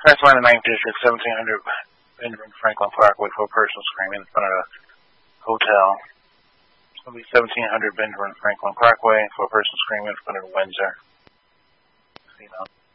Line 9th District, 1700 Benjamin Franklin Parkway for a person screaming in front of a hotel. It'll be 1700 Benjamin Franklin Parkway for a person screaming in front of Windsor.